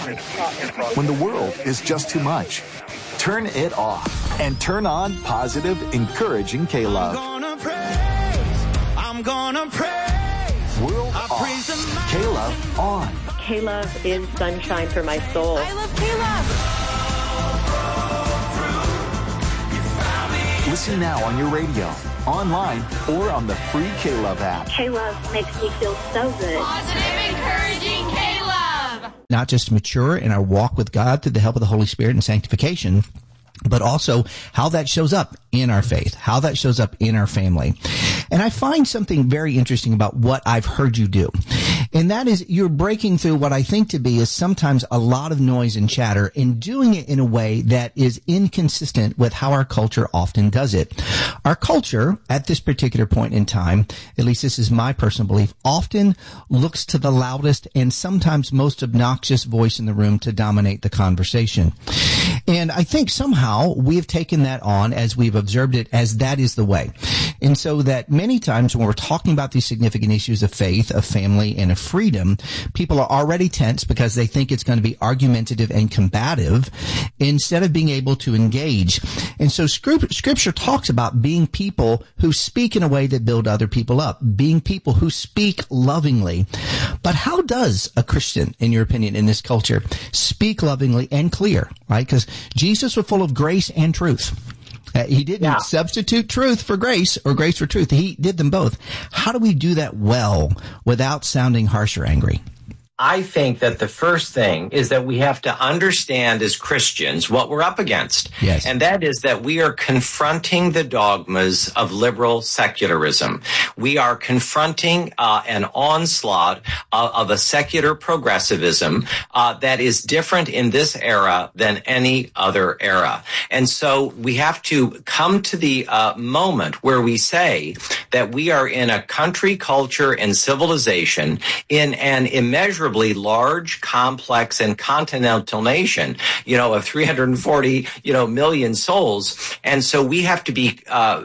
When the world is just too much, turn it off and turn on positive, encouraging K-Love. I'm gonna praise. World off. K-Love on. K-Love is sunshine for my soul. I love K-Love. Listen now on your radio, online, or on the free K-Love app. K-Love makes me feel so good. Positive, encouraging K-Love. Not just mature in our walk with God through the help of the Holy Spirit and sanctification, but also how that shows up in our faith, how that shows up in our family. And I find something very interesting about what I've heard you do. And that is you're breaking through what I think to be is sometimes a lot of noise and chatter and doing it in a way that is inconsistent with how our culture often does it. Our culture at this particular point in time, at least this is my personal belief, often looks to the loudest and sometimes most obnoxious voice in the room to dominate the conversation. And I think somehow we have taken that on as we've observed it as that is the way. And so that many times when we're talking about these significant issues of faith, of family, and of freedom, people are already tense because they think it's going to be argumentative and combative instead of being able to engage. And so Scripture talks about being people who speak in a way that build other people up, being people who speak lovingly. But how does a Christian, in your opinion, in this culture, speak lovingly and clear, right? Because Jesus was full of grace and truth. He didn't substitute truth for grace or grace for truth. He did them both. How do we do that well without sounding harsh or angry? I think that the first thing is that we have to understand as Christians what we're up against. Yes. And that is that we are confronting the dogmas of liberal secularism. We are confronting an onslaught of a secular progressivism that is different in this era than any other era. And so we have to come to the moment where we say that we are in a country, culture, and civilization in an immeasurably large, complex, and continental nation, of 340, million souls. And so we have to be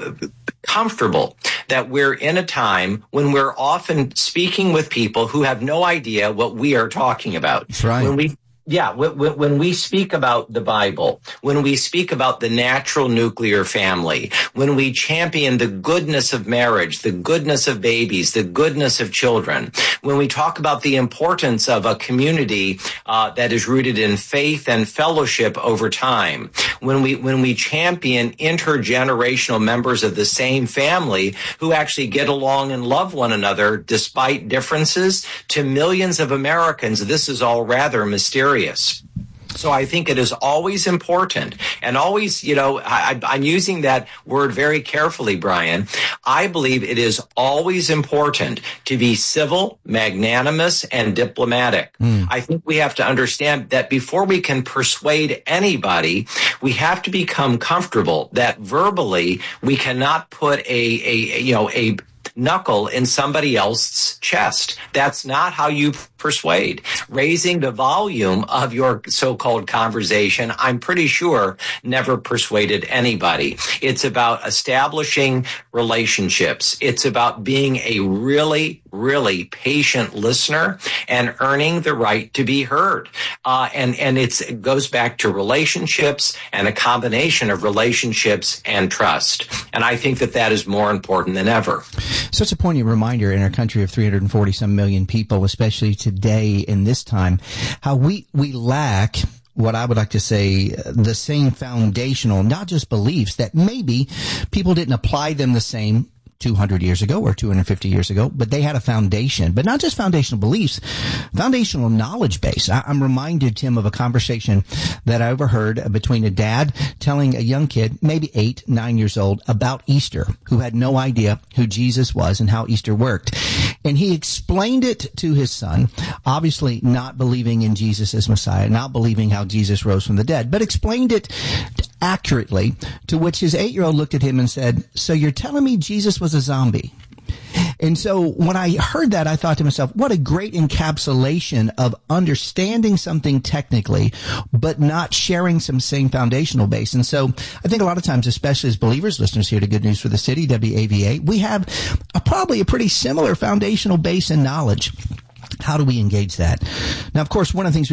comfortable that we're in a time when we're often speaking with people who have no idea what we are talking about. That's right. When we speak about the Bible, when we speak about the natural nuclear family, when we champion the goodness of marriage, the goodness of babies, the goodness of children, when we talk about the importance of a community that is rooted in faith and fellowship over time, when we champion intergenerational members of the same family who actually get along and love one another despite differences, to millions of Americans, this is all rather mysterious. So I think it is always important, and always, I'm using that word very carefully, Brian. I believe it is always important to be civil, magnanimous, and diplomatic. I think we have to understand that before we can persuade anybody, we have to become comfortable that verbally we cannot put a knuckle in somebody else's chest. That's not how you persuade. Raising the volume of your so-called conversation, I'm pretty sure, never persuaded anybody. It's about establishing relationships. It's about being a really, really patient listener and earning the right to be heard. And it goes back to relationships and a combination of relationships and trust. And I think that is more important than ever. So it's a poignant reminder in our country of 340-some million people, especially today in this time, how we lack what I would like to say the same foundational, not just beliefs, that maybe people didn't apply them the same 200 years ago or 250 years ago, but they had a foundation, but not just foundational beliefs, foundational knowledge base. I'm reminded, Tim, of a conversation that I overheard between a dad telling a young kid, maybe 8, 9 years old, about Easter, who had no idea who Jesus was and how Easter worked. And he explained it to his son, obviously not believing in Jesus as Messiah, not believing how Jesus rose from the dead, but explained it accurately, to which his 8-year-old looked at him and said, "So you're telling me Jesus was a zombie?" And so when I heard that, I thought to myself, what a great encapsulation of understanding something technically, but not sharing some same foundational base. And so I think a lot of times, especially as believers, listeners here to Good News for the City, WAVA, we have probably a pretty similar foundational base and knowledge. How do we engage that? Now, of course, one of the things